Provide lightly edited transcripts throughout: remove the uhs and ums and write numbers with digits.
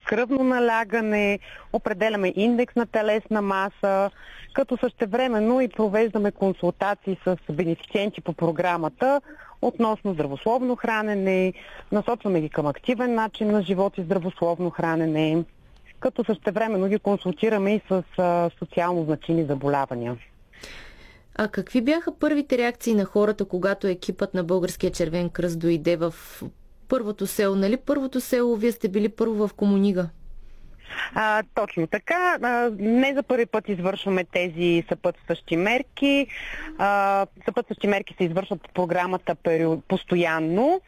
кръвно налягане, определяме индекс на телесна маса, като същевременно и провеждаме консултации с бенефициенти по програмата относно здравословно хранене, насочваме ги към активен начин на живот и здравословно хранене, като същевременно ги консултираме и с социално значими заболявания. А какви бяха първите реакции на хората, когато екипът на Българския червен кръст дойде в първото село? Нали първото село, вие сте били първо в Комунига? Точно така. Не за първи път извършваме тези съпътстващи мерки. Съпътстващи мерки се извършват по програмата постоянно.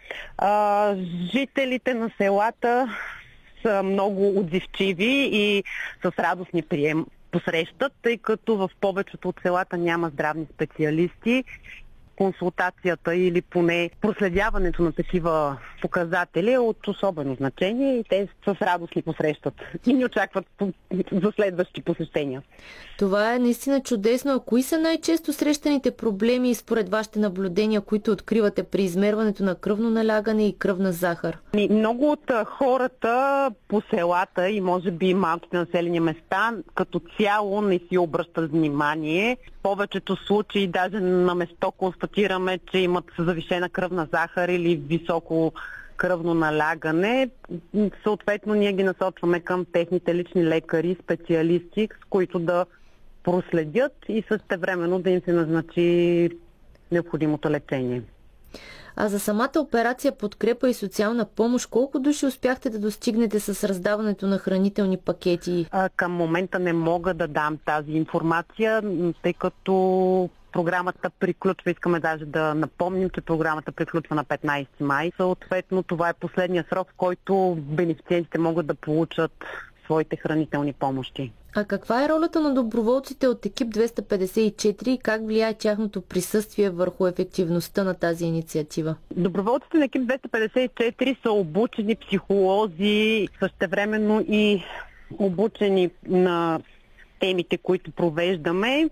Жителите на селата са много отзивчиви и с радостни прием посрещат, тъй като в повечето от селата няма здравни специалисти. Консултацията или поне проследяването на такива показатели е от особено значение и те с радост ни посрещат и ни очакват за следващи посещения. Това е наистина чудесно. А кои са най-често срещаните проблеми според вашите наблюдения, които откривате при измерването на кръвно налягане и кръвна захар? Много от хората по селата и може би малките населени места като цяло не си обръщат внимание. В повечето случаи даже на место констатираме, че имат завишена кръвна захар или високо кръвно налягане. Съответно, ние ги насочваме към техните лични лекари, специалисти, с които да проследят и същевременно да им се назначи необходимото лечение. А за самата операция подкрепа и социална помощ, колко души успяхте да достигнете с раздаването на хранителни пакети? Към момента не мога да дам тази информация, тъй като програмата приключва. Искаме даже да напомним, че програмата приключва на 15 май. Съответно, това е последния срок, в който бенефициентите могат да получат своите хранителни помощи. А каква е ролята на доброволците от екип 254 и как влияе тяхното присъствие върху ефективността на тази инициатива? Доброволците на екип 254 са обучени психолози, същевременно и обучени на темите, които провеждаме.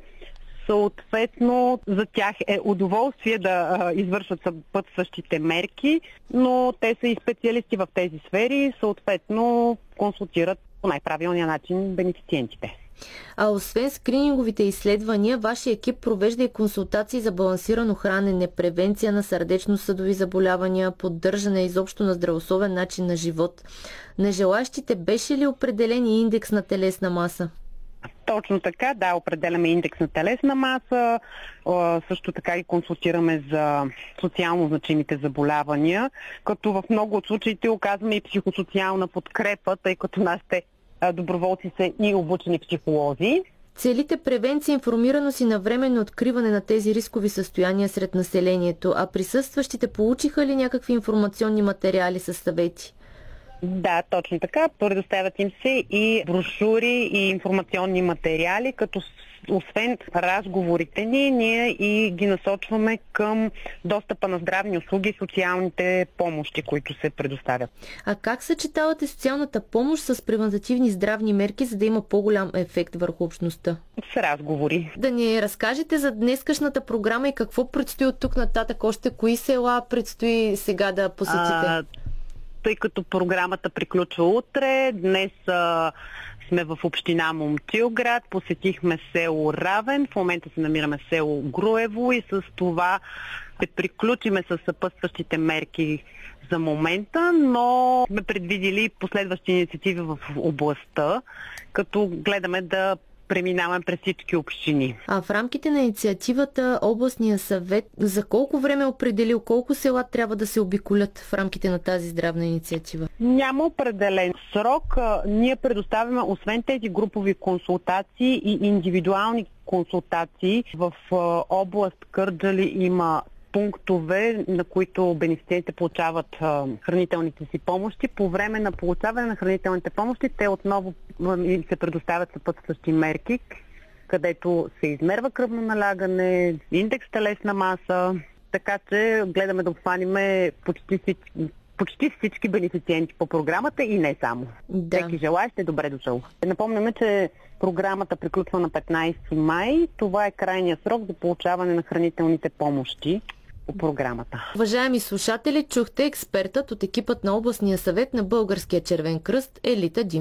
Съответно, за тях е удоволствие да извършват съпътстващите мерки, но те са и специалисти в тези сфери, съответно консултират по най-правилния начин бенефициентите. А освен скрининговите изследвания, вашия екип провежда и консултации за балансирано хранене, превенция на сърдечно-съдови заболявания, поддържане изобщо на здравословен начин на живот. На желащите беше ли определен индекс на телесна маса? Точно така, да, определяме индекс на телесна маса, също така и консултираме за социално значимите заболявания, като в много от случаите оказваме и психосоциална подкрепа, тъй като нашите доброволци са и обучени психолози. Целите превенция, информираност и навременно откриване на тези рискови състояния сред населението, а присъстващите получиха ли някакви информационни материали със съвети? Да, точно така. Предоставят им се и брошури, и информационни материали, като освен разговорите ние и ги насочваме към достъпа на здравни услуги и социалните помощи, които се предоставят. А как съчетавате социалната помощ с превантивни здравни мерки, за да има по-голям ефект върху общността? С разговори. Да ни разкажете за днескашната програма и какво предстои от тук нататък, още кои села предстои сега да посетите? Тъй като програмата приключва утре, днес сме в община Момчилград, посетихме село Равен, в момента се намираме в село Груево и с това ще приключиме с съпътстващите мерки за момента, но сме предвидили последващи инициативи в областта, като гледаме да преминаваме през всички общини. А в рамките на инициативата областния съвет за колко време е определил колко села трябва да се обиколят в рамките на тази здравна инициатива? Няма определен срок. Ние предоставяме освен тези групови консултации и индивидуални консултации. В област Кърджали има пунктове, на които бенефициентите получават хранителните си помощи. По време на получаване на хранителните помощи те отново се предоставят съпътстващи мерки, където се измерва кръвно налягане, индекс телесна маса, така че гледаме да обхванем почти всички бенефициенти по програмата и не само. Да. Всеки желаещ е добре дошъл. Напомняме, че програмата приключва на 15 май. Това е крайният срок за получаване на хранителните помощи по програмата. Уважаеми слушатели, чухте експертът от екипът на областния съвет на Българския червен кръст Елита Димов.